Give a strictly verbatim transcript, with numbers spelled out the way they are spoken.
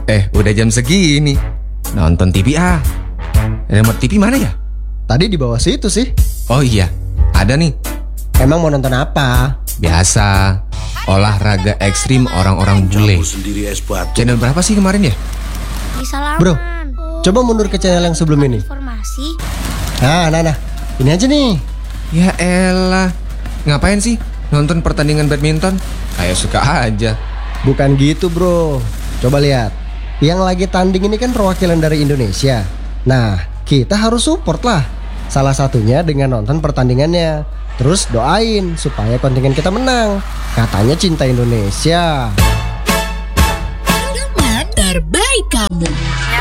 Eh, udah jam segini. Nonton T V ah. Remote T V mana ya? Tadi di bawah situ sih. Oh iya, ada nih. Emang mau nonton apa? Biasa, olahraga ekstrim orang-orang bule. Channel berapa sih kemarin ya? Di salaman. Bro, coba mundur ke channel yang sebelum ini. Informasi. Nah, nah, nah. Ini aja nih. Ya elah, ngapain sih nonton pertandingan badminton? Kayak suka aja. Bukan gitu bro. Coba lihat. Yang lagi tanding ini kan perwakilan dari Indonesia. Nah, kita harus support lah. Salah satunya dengan nonton pertandingannya. Terus doain supaya kontingen kita menang. Katanya cinta Indonesia. Terbaik kamu.